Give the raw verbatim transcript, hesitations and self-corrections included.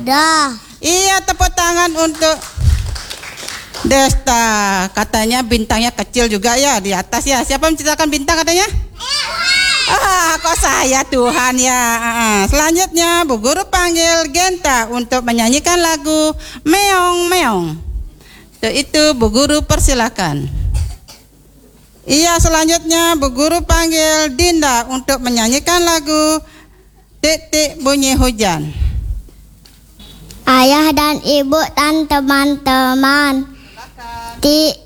ada. Iya, tepuk tangan untuk Desta. Katanya bintangnya kecil juga ya di atas ya. Siapa menciptakan bintang katanya? Ah, kok saya Tuhan ya. Ah, selanjutnya Bu Guru panggil Genta untuk menyanyikan lagu Meong Meong. Untuk itu Bu Guru persilakan. Iya, selanjutnya Bu Guru panggil Dinda untuk menyanyikan lagu Titik Bunyi Hujan. Ayah dan ibu dan teman-teman, Ti